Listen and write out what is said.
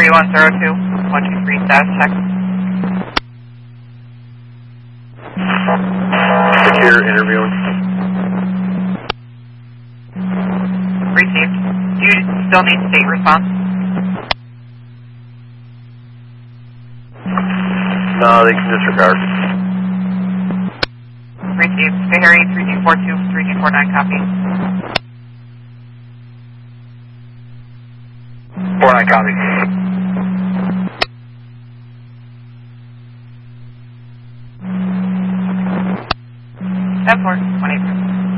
3102, 123 status check. Secure interviewing. Received. Do you still need state response? No, they can disregard. Received. Harry 3242, 3249, copy. 49, copy. 10-4.